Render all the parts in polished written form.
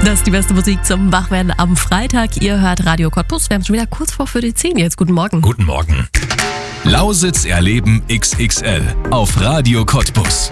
Das ist die beste Musik zum Wachwerden am Freitag. Ihr hört Radio Cottbus. Wir haben schon wieder kurz vor Viertel 10 jetzt. Guten Morgen. Guten Morgen. Lausitz erleben XXL auf Radio Cottbus.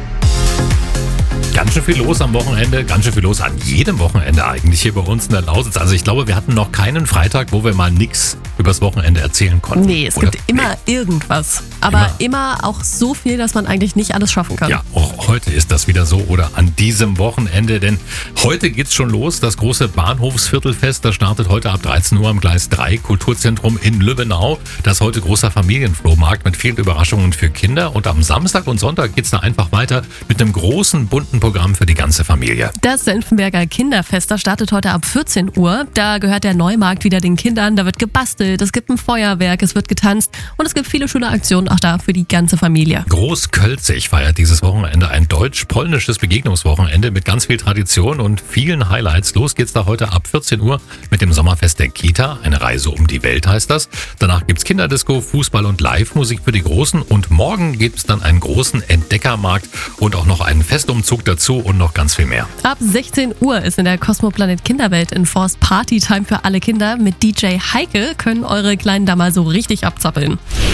Ganz schön viel los am Wochenende, ganz schön viel los an jedem Wochenende eigentlich hier bei uns in der Lausitz. Also ich glaube, wir hatten noch keinen Freitag, wo wir mal nichts übers Wochenende erzählen konnten. Nee, es gibt immer irgendwas. Aber immer auch so viel, dass man eigentlich nicht alles schaffen kann. Ja, auch heute ist das wieder so oder an diesem Wochenende, denn heute geht's schon los. Das große Bahnhofsviertelfest, das startet heute ab 13 Uhr am Gleis 3 Kulturzentrum in Lübbenau. Das ist heute großer Familienflohmarkt mit vielen Überraschungen für Kinder. Und am Samstag und Sonntag geht's da einfach weiter mit einem großen, bunten Programm für die ganze Familie. Das Senftenberger Kinderfest, das startet heute ab 14 Uhr. Da gehört der Neumarkt wieder den Kindern. Da wird gebastelt, es gibt ein Feuerwerk, es wird getanzt und es gibt viele schöne Aktionen auch da für die ganze Familie. Großkölzig feiert dieses Wochenende ein deutsch-polnisches Begegnungswochenende mit ganz viel Tradition und vielen Highlights. Los geht's da heute ab 14 Uhr mit dem Sommerfest der Kita. Eine Reise um die Welt heißt das. Danach gibt's Kinderdisco, Fußball und Live-Musik für die Großen. Und morgen gibt's dann einen großen Entdeckermarkt und auch noch einen Festumzug dazu und noch ganz viel mehr. Ab 16 Uhr ist in der Cosmoplanet Kinderwelt in Forst Partytime für alle Kinder. Mit DJ Heike können eure Kleinen da mal so richtig abzappeln.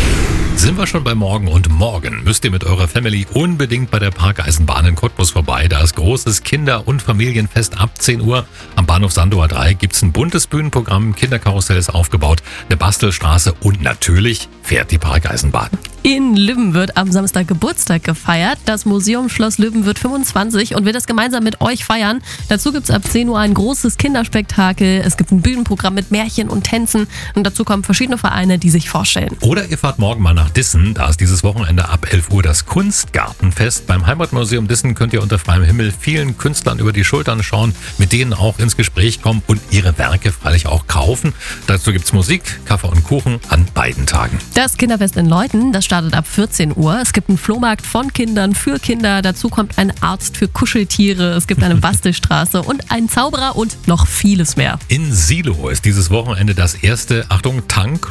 Sind wir schon bei morgen und morgen müsst ihr mit eurer Family unbedingt bei der Parkeisenbahn in Cottbus vorbei. Da ist großes Kinder- und Familienfest ab 10 Uhr. Am Bahnhof Sandower 3 gibt's ein buntes Bühnenprogramm, Kinderkarussell ist aufgebaut, eine Bastelstraße und natürlich fährt die Parkeisenbahn. In Lübben wird am Samstag Geburtstag gefeiert. Das Museum Schloss Lübben wird 25 und will das gemeinsam mit euch feiern. Dazu gibt's ab 10 Uhr ein großes Kinderspektakel. Es gibt ein Bühnenprogramm mit Märchen und Tänzen und dazu kommen verschiedene Vereine, die sich vorstellen. Oder ihr fahrt morgen mal nach Dissen. Da ist dieses Wochenende ab 11 Uhr das Kunstgartenfest. Beim Heimatmuseum Dissen könnt ihr unter freiem Himmel vielen Künstlern über die Schultern schauen, mit denen auch ins Gespräch kommen und ihre Werke freilich auch kaufen. Dazu gibt's Musik, Kaffee und Kuchen an beiden Tagen. Das Kinderfest in Leuthen, das startet ab 14 Uhr. Es gibt einen Flohmarkt von Kindern für Kinder. Dazu kommt ein Arzt für Kuscheltiere. Es gibt eine Bastelstraße und einen Zauberer und noch vieles mehr. In Silo ist dieses Wochenende das erste, Achtung,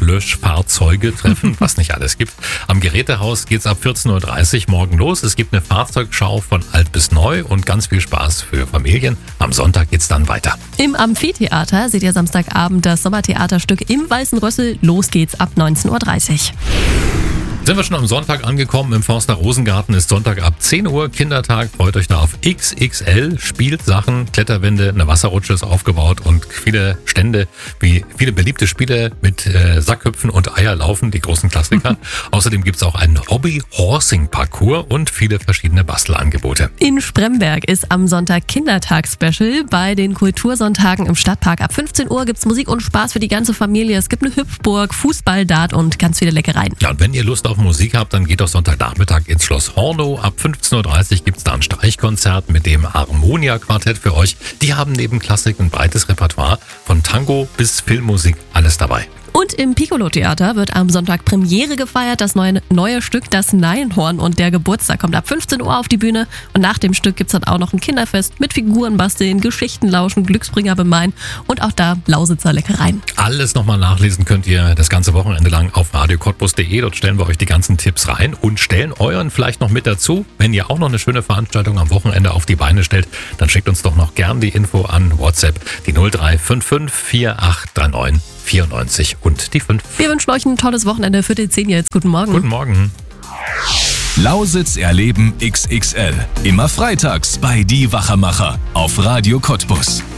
Tanklöschfahrzeuge-Treffen, was nicht alles gibt. Am Gerätehaus geht's ab 14.30 Uhr morgen los. Es gibt eine Fahrzeugschau von alt bis neu und ganz viel Spaß für Familien. Am Sonntag geht's dann weiter. Im Amphitheater seht ihr Samstagabend das Sommertheaterstück im Weißen Rössel. Los geht's ab 19.30 Uhr. Sind wir schon am Sonntag angekommen. Im Forster Rosengarten ist Sonntag ab 10 Uhr Kindertag. Freut euch da auf XXL. Spielsachen, Kletterwände, eine Wasserrutsche ist aufgebaut und viele Stände, wie viele beliebte Spiele mit Sackhüpfen und Eierlaufen, die großen Klassiker. Außerdem gibt's auch einen Hobby-Horsing-Parcours und viele verschiedene Bastelangebote. In Spremberg ist am Sonntag Kindertag-Special. Bei den Kultursonntagen im Stadtpark ab 15 Uhr gibt's Musik und Spaß für die ganze Familie. Es gibt eine Hüpfburg, Fußball, Dart und ganz viele Leckereien. Ja, und wenn ihr Lust auf Musik habt, dann geht doch Sonntagnachmittag ins Schloss Hornow. Ab 15.30 Uhr gibt's da ein Streichkonzert mit dem Harmonia-Quartett für euch. Die haben neben Klassik ein breites Repertoire von Tango bis Filmmusik, alles dabei. Und im Piccolo-Theater wird am Sonntag Premiere gefeiert. Das neue Stück, das Neinhorn und der Geburtstag, kommt ab 15 Uhr auf die Bühne. Und nach dem Stück gibt's dann auch noch ein Kinderfest mit Figuren basteln, Geschichten lauschen, Glücksbringer bemeinen und auch da Lausitzer Leckereien. Alles nochmal nachlesen könnt ihr das ganze Wochenende lang auf radiocottbus.de. Dort stellen wir euch die ganzen Tipps rein und stellen euren vielleicht noch mit dazu. Wenn ihr auch noch eine schöne Veranstaltung am Wochenende auf die Beine stellt, dann schickt uns doch noch gern die Info an WhatsApp, die 0355 4839 94 und die 5. Wir wünschen euch ein tolles Wochenende. Viertel 10 jetzt. Guten Morgen. Guten Morgen. Lausitz erleben XXL. Immer freitags bei Die Wachermacher auf Radio Cottbus.